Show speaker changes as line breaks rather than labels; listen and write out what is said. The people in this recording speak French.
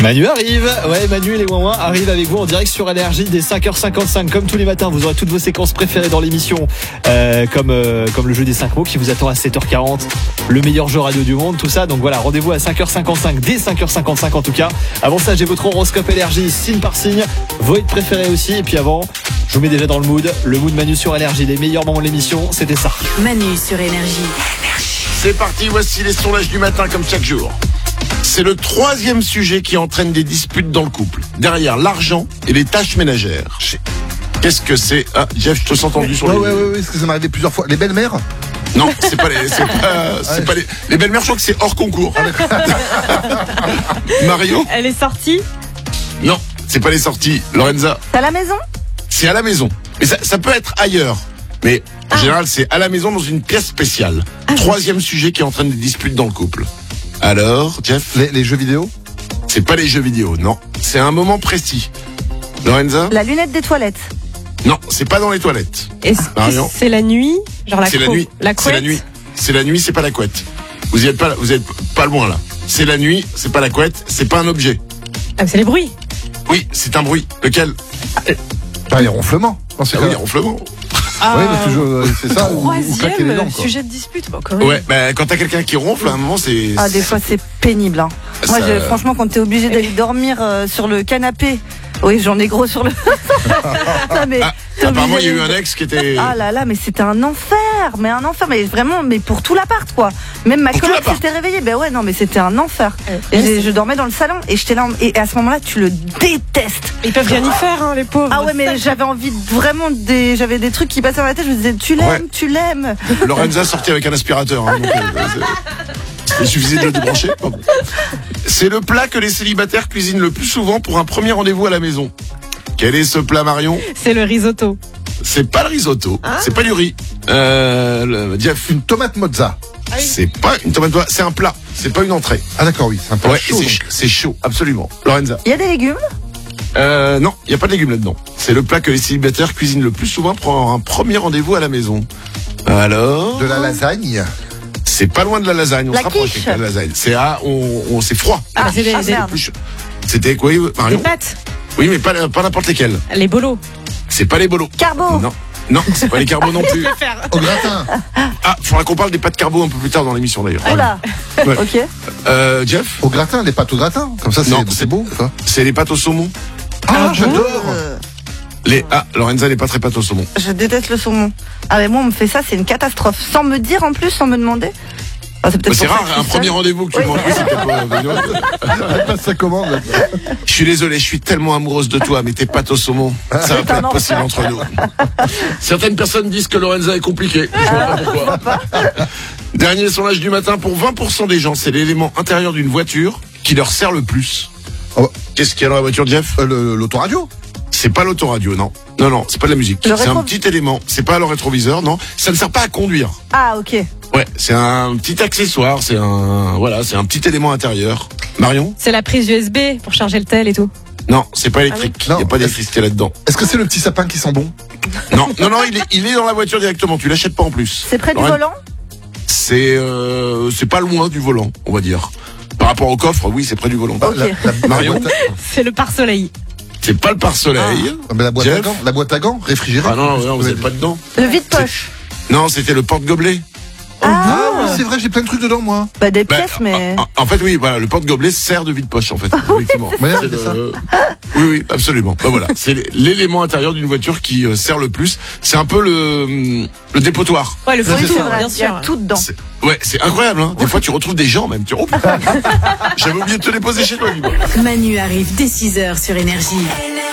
Manu arrive, Manu et les Ouin-Ouin arrivent avec vous en direct sur Énergie dès 5h55. Comme tous les matins, vous aurez toutes vos séquences préférées dans l'émission, comme le jeu des 5 mots qui vous attend à 7h40, le meilleur jeu radio du monde, tout ça. Donc voilà, rendez-vous à 5h55, dès 5h55 en tout cas. Avant ça, j'ai votre horoscope Énergie, signe par signe, vos hits préférés aussi. Et puis avant, je vous mets déjà dans le mood Manu sur Énergie, les meilleurs moments de l'émission, c'était ça.
Manu sur Énergie.
C'est parti, voici les sondages du matin comme chaque jour. C'est le 3e sujet qui entraîne des disputes dans le couple. Derrière l'argent et les tâches ménagères. Qu'est-ce que c'est? Ah, Jeff, je te sens tendu sur les...
Oui, parce que ça m'est arrivé plusieurs fois. Les belles-mères?
Non, c'est pas les belles-mères, je crois que c'est hors concours. Mario?
Elle est sortie?
Non, c'est pas les sorties. Lorenza?
C'est à la maison?
C'est à la maison. Mais ça peut être ailleurs. Mais en général, c'est à la maison dans une pièce spéciale. 3e sujet qui entraîne des disputes dans le couple. Alors, Jeff?
Les jeux vidéo?
C'est pas les jeux vidéo, non. C'est un moment précis. Lorenza?
La lunette des toilettes.
Non, c'est pas dans les toilettes.
Est-ce que c'est la nuit? Genre
c'est la nuit.
La couette?
C'est la nuit. C'est la nuit, c'est pas la couette. Vous êtes pas loin là. C'est la nuit, c'est pas la couette, c'est pas un objet.
Ah, c'est les bruits.
Oui, c'est un bruit. Lequel?
Les ronflements.
Oui, ronflement.
Oui, mais toujours, c'est ça. Ou claquer les dents,
Troisième
quoi.
sujet de dispute. Bon, quand même.
Ouais, quand t'as quelqu'un qui ronfle, à un moment, c'est...
Ah, des fois, c'est pénible. Hein. Moi, franchement, quand t'es obligé d'aller dormir sur le canapé, oui, j'en ai gros sur le... Non, mais
apparemment, il y a eu un ex qui était...
Ah là là, mais c'était un enfer. Mais vraiment, mais pour tout l'appart, quoi. Même ma coloc s'était réveillée. Ben ouais, non, mais c'était un enfer. Et je dormais dans le salon et j'étais là. Et à ce moment-là, tu le détestes.
Ils peuvent rien y faire, hein, les pauvres.
Ah ouais, mais j'avais envie j'avais des trucs qui passaient dans la tête. Je me disais, tu l'aimes.
Lorenza sortait avec un aspirateur. Hein, donc, il suffisait de le débrancher. C'est le plat que les célibataires cuisinent le plus souvent pour un premier rendez-vous à la maison. Quel est ce plat, Marion?
C'est le risotto.
C'est pas le risotto. C'est pas du riz. Jeff.
Une tomate mozza.
C'est pas une tomate mozza. C'est un plat. C'est pas une entrée.
Ah d'accord, oui. C'est un plat chaud.
C'est chaud, absolument. Lorenza.
Il y a des légumes?
Non, il y a pas de légumes là-dedans. C'est le plat que les célibataires cuisinent le plus souvent pour un premier rendez-vous à la maison. Alors?
De la lasagne.
C'est pas loin de la lasagne. On se rapproche avec la lasagne. C'est c'est froid.
Ah, c'est
merde.
C'était quoi, Marion?
Des pâtes.
Oui, mais pas n'importe lesquelles.
Les bolos.
C'est pas les bolos.
Carbo.
Non, c'est pas les carbos non plus.
Au gratin.
Ah, faudra qu'on parle des pâtes carbo un peu plus tard dans l'émission d'ailleurs.
Oh là.
Ouais.
Ok.
Jeff?
Au gratin, les pâtes au gratin. Comme ça, c'est beau. Ça.
C'est les pâtes au saumon.
Ah, j'adore.
Lorenza n'est pas très pâte au saumon.
Je déteste le saumon. Ah mais moi on me fait ça, c'est une catastrophe. Sans me dire en plus, sans me demander. Ah,
c'est rare, un premier rendez-vous que tu manges.
Elle passe sa commande.
Je suis désolé, je suis tellement amoureuse de toi, mais tes pâtes au saumon, ça va pas être possible entre nous. Certaines personnes disent que Lorenza est compliquée. Je vois pas pourquoi. Dernier sondage du matin, pour 20% des gens, c'est l'élément intérieur d'une voiture qui leur sert le plus. Qu'est-ce qu'il y a dans la voiture, Jeff?
L'autoradio.
C'est pas l'autoradio, non. Non, c'est pas de la musique. C'est un petit élément. C'est pas le rétroviseur, non. Ça ne sert pas à conduire.
Ah, ok.
Ouais, c'est un petit accessoire, c'est un petit élément intérieur. Marion?
C'est la prise USB pour charger le tel et tout.
Non, c'est pas électrique. Il n'y a pas d'électricité là-dedans.
Est-ce que c'est le petit sapin qui sent bon?
Non, il est dans la voiture directement. Tu l'achètes pas en plus.
C'est près du volant?
C'est pas loin du volant, on va dire. Par rapport au coffre, oui, c'est près du volant.
Okay.
Marion?
C'est le pare-soleil.
C'est pas le pare-soleil.
Mais la boîte à gants, réfrigérée.
Ah non, vous êtes pas dedans.
Le vide-poche?
Non, c'était le porte-gobelet.
Ah oui, c'est vrai, j'ai plein de trucs dedans, moi.
Des pièces, mais...
En fait, oui, voilà, le porte-gobelet sert de vide-poche, en fait. Effectivement. Oui, absolument. Voilà, c'est l'élément intérieur d'une voiture qui sert le plus. C'est un peu le dépotoir.
Ouais, le frigo, bien
sûr. Il y a tout dedans.
C'est incroyable, hein. Des fois, tu retrouves des gens, même. J'avais oublié de te les poser chez toi, dis-moi.
Manu arrive dès 6h sur Énergie.